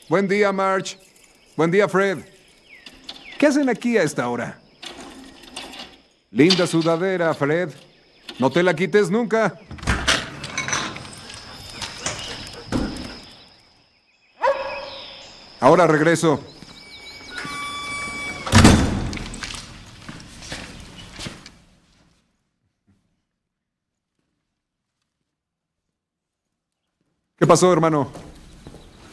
Buen día, Marge. Buen día, Fred. ¿Qué hacen aquí a esta hora? Linda sudadera, Fred. No te la quites nunca. Ahora regreso. ¿Qué pasó, hermano?